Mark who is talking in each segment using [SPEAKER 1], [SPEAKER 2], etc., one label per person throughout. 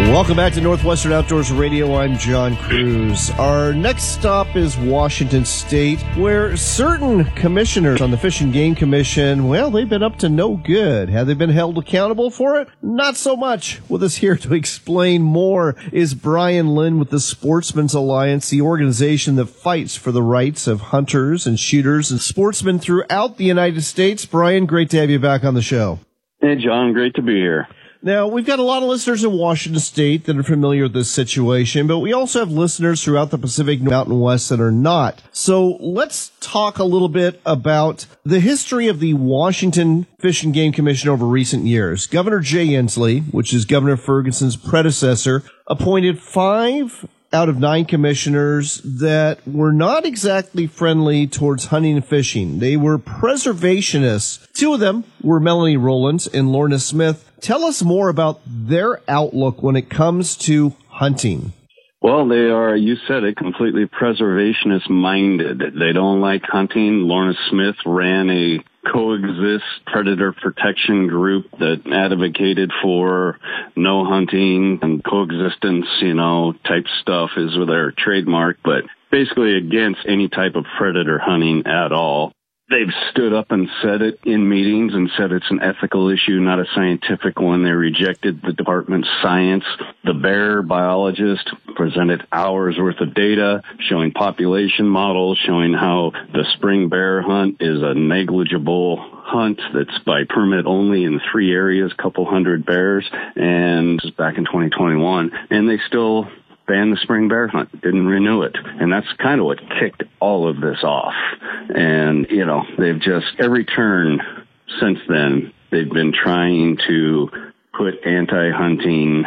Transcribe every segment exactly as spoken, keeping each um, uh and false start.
[SPEAKER 1] Welcome back to Northwestern Outdoors Radio. I'm John Cruz. Our next stop is Washington State, where certain commissioners on the Fish and Game Commission, well, they've been up to no good. Have they been held accountable for it? Not so much. With us here to explain more is Brian Lynn with the Sportsmen's Alliance, the organization that fights for the rights of hunters and shooters and sportsmen throughout the United States. Brian, great to have you back on the show.
[SPEAKER 2] Hey, John, great to be here.
[SPEAKER 1] Now, we've got a lot of listeners in Washington State that are familiar with this situation, but we also have listeners throughout the Pacific Mountain West that are not. So let's talk a little bit about the history of the Washington Fish and Game Commission over recent years. Governor Jay Inslee, which is Governor Ferguson's predecessor, appointed five out of nine commissioners that were not exactly friendly towards hunting and fishing. They were preservationists. Two of them were Melanie Rowlands and Lorna Smith. Tell us more about their outlook when it comes to hunting.
[SPEAKER 2] Well, they are, you said it, completely preservationist-minded. They don't like hunting. Lorna Smith ran a coexist predator protection group that advocated for no hunting and coexistence, you know, type stuff is their trademark, but basically against any type of predator hunting at all. They've stood up and said it in meetings and said it's an ethical issue, not a scientific one. They rejected the department's science. The bear biologist presented hours worth of data showing population models, showing how the spring bear hunt is a negligible hunt that's by permit only in three areas, couple hundred bears, and this is back in twenty twenty-one, and they still banned the spring bear hunt, didn't renew it. And that's kind of what kicked all of this off. And, you know, they've just, every turn since then, they've been trying to put anti-hunting,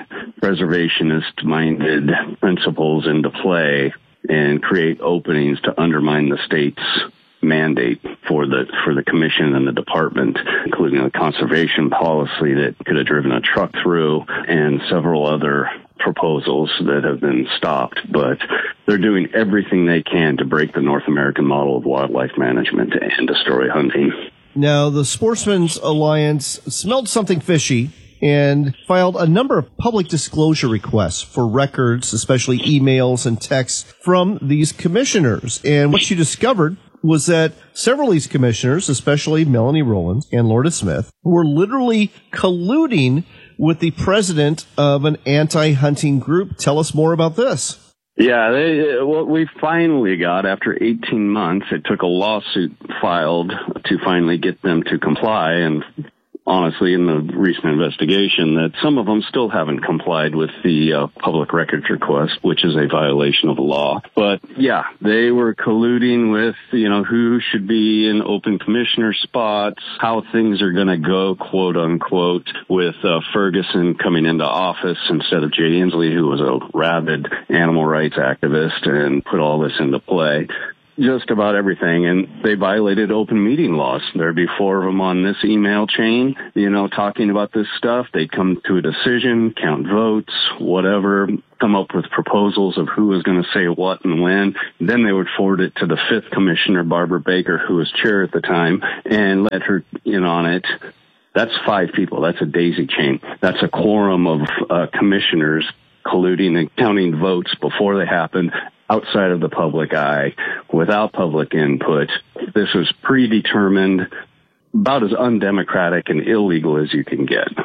[SPEAKER 2] preservationist-minded principles into play and create openings to undermine the state's mandate for the for the commission and the department, including a conservation policy that could have driven a truck through and several other proposals that have been stopped. But they're doing everything they can to break the North American model of wildlife management and destroy hunting.
[SPEAKER 1] Now, the Sportsmen's Alliance smelled something fishy and filed a number of public disclosure requests for records, especially emails and texts from these commissioners. And what you discovered was that several of these commissioners, especially Melanie Rowlands and Lorna Smith, were literally colluding with the president of an anti-hunting group. Tell us more about this.
[SPEAKER 2] Yeah, they, what we finally got after eighteen months, it took a lawsuit filed to finally get them to comply, and honestly, in the recent investigation, that some of them still haven't complied with the uh, public records request, which is a violation of the law. But yeah, they were colluding with, you know, who should be in open commissioner spots, how things are going to go, quote unquote, with uh, Ferguson coming into office instead of Jay Inslee, who was a rabid animal rights activist, and put all this into play. Just about everything, and they violated open meeting laws. There'd be four of them on this email chain, you know, talking about this stuff. They'd come to a decision, count votes, whatever, come up with proposals of who was going to say what and when. Then they would forward it to the fifth commissioner, Barbara Baker, who was chair at the time, and let her in on it. That's five people. That's a daisy chain. That's a quorum of uh, commissioners colluding and counting votes before they happen, outside of the public eye, without public input. This was predetermined, about as undemocratic and illegal as you can get.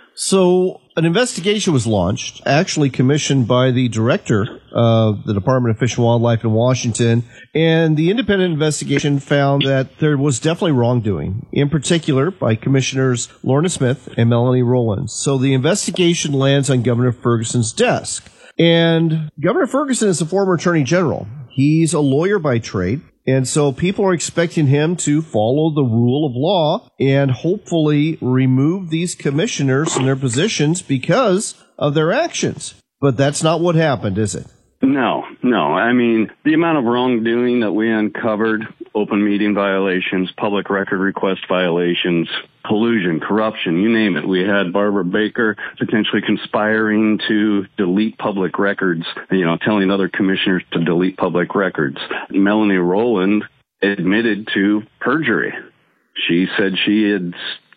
[SPEAKER 1] So an investigation was launched, actually commissioned by the director of the Department of Fish and Wildlife in Washington, and the independent investigation found that there was definitely wrongdoing, in particular by Commissioners Lorna Smith and Melanie Rowlands. So the investigation lands on Governor Ferguson's desk. And Governor Ferguson is a former attorney general. He's a lawyer by trade. And so people are expecting him to follow the rule of law and hopefully remove these commissioners from their positions because of their actions. But that's not what happened, is it?
[SPEAKER 2] No, no. I mean, the amount of wrongdoing that we uncovered, open meeting violations, public record request violations, collusion, corruption, you name it. We had Barbara Baker potentially conspiring to delete public records, you know, telling other commissioners to delete public records. Melanie Rowland admitted to perjury. She said she had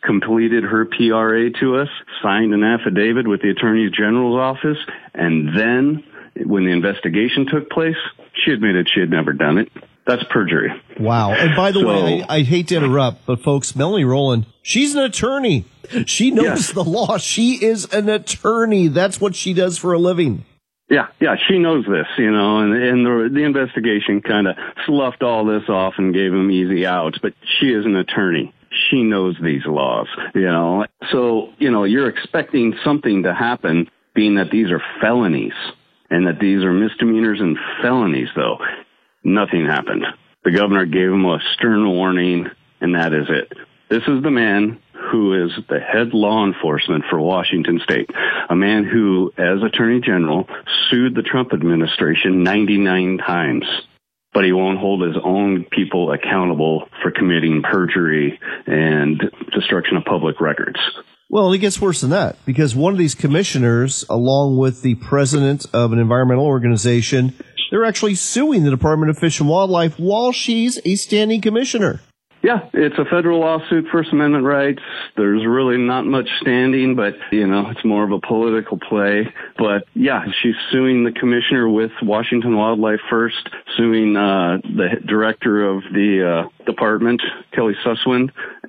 [SPEAKER 2] completed her P R A to us, signed an affidavit with the Attorney General's office, and then when the investigation took place, she admitted she had never done it. That's perjury.
[SPEAKER 1] Wow. And by the so, way, I, I hate to interrupt, but folks, Melanie Rowland, she's an attorney. She knows yes. the law. She is an attorney. That's what she does for a living.
[SPEAKER 2] Yeah, yeah, she knows this, you know, and, and the, the investigation kind of sloughed all this off and gave him easy outs, but she is an attorney. She knows these laws, you know. So, you know, you're expecting something to happen, being that these are felonies, and that these are misdemeanors and felonies, though. Nothing happened. The governor gave him a stern warning, and that is it. This is the man who is the head law enforcement for Washington State, a man who, as Attorney General, sued the Trump administration ninety-nine times, but he won't hold his own people accountable for committing perjury and destruction of public records.
[SPEAKER 1] Well, it gets worse than that, because one of these commissioners, along with the president of an environmental organization, they're actually suing the Department of Fish and Wildlife while she's a standing commissioner.
[SPEAKER 2] Yeah, it's a federal lawsuit, First Amendment rights. There's really not much standing, but, you know, it's more of a political play. But, yeah, she's suing the commissioner with Washington Wildlife First, suing uh the director of the uh department, Kelly Susswind,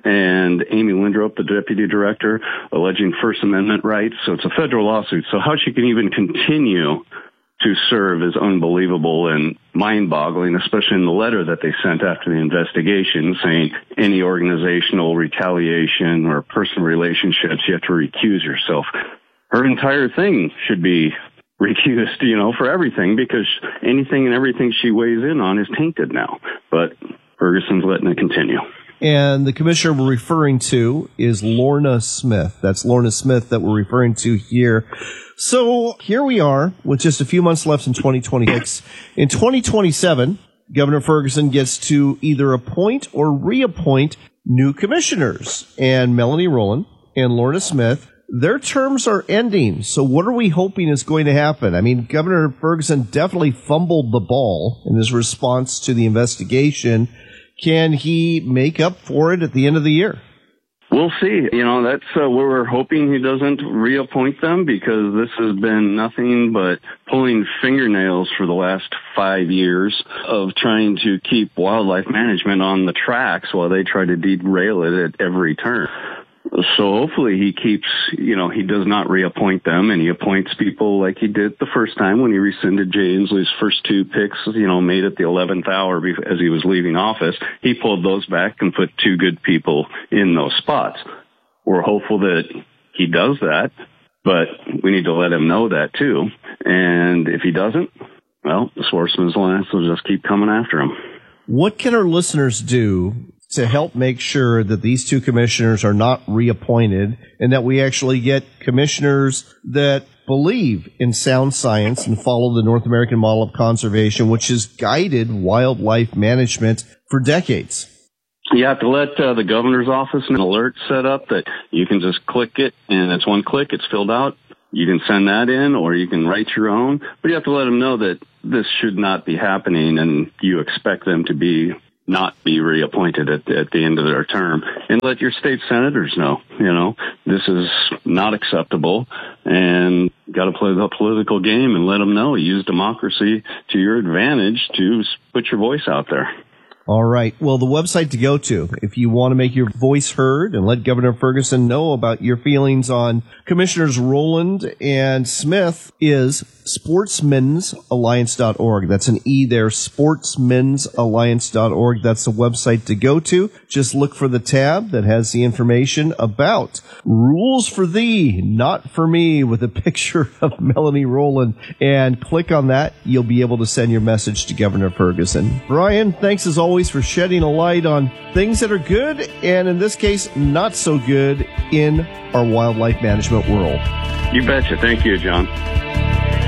[SPEAKER 2] and Amy Windrop, the deputy director, alleging First Amendment rights. So it's a federal lawsuit. So how she can even continue to serve is unbelievable and mind-boggling, especially in the letter that they sent after the investigation saying any organizational retaliation or personal relationships, you have to recuse yourself. Her entire thing should be recused, you know, for everything, because anything and everything she weighs in on is tainted now. But Ferguson's letting it continue.
[SPEAKER 1] And the commissioner we're referring to is Lorna Smith. That's Lorna Smith that we're referring to here. So here we are with just a few months left in twenty twenty-six. In twenty twenty-seven, Governor Ferguson gets to either appoint or reappoint new commissioners. And Melanie Rowland and Lorna Smith, their terms are ending. So what are we hoping is going to happen? I mean, Governor Ferguson definitely fumbled the ball in his response to the investigation. Can he make up for it at the end of the year?
[SPEAKER 2] We'll see. You know, that's uh, where we're hoping he doesn't reappoint them, because this has been nothing but pulling fingernails for the last five years of trying to keep wildlife management on the tracks while they try to derail it at every turn. So hopefully he keeps, you know, he does not reappoint them, and he appoints people like he did the first time when he rescinded Jay Inslee's first two picks, you know, made at the eleventh hour as he was leaving office. He pulled those back and put two good people in those spots. We're hopeful that he does that, but we need to let him know that too. And if he doesn't, well, the Sportsman's Alliance will just keep coming after him.
[SPEAKER 1] What can our listeners do to help make sure that these two commissioners are not reappointed, and that we actually get commissioners that believe in sound science and follow the North American model of conservation, which has guided wildlife management for decades?
[SPEAKER 2] You have to let uh, the governor's office an alert set up that you can just click it, and it's one click, it's filled out. You can send that in, or you can write your own, but you have to let them know that this should not be happening, and you expect them to be not be reappointed at the, at the end of their term. And let your state senators know, you know, this is not acceptable, and got to play the political game and let them know. Use democracy to your advantage to put your voice out there.
[SPEAKER 1] All right. Well, the website to go to, if you want to make your voice heard and let Governor Ferguson know about your feelings on Commissioners Rowland and Smith, is sportsmens alliance dot org. That's an E there, sportsmens alliance dot org. That's the website to go to. Just look for the tab that has the information about Rules for Thee, Not for Me, with a picture of Melanie Rowland, and click on that. You'll be able to send your message to Governor Ferguson. Brian, thanks as always for shedding a light on things that are good, and in this case, not so good in our wildlife management world.
[SPEAKER 2] You betcha. Thank you, John.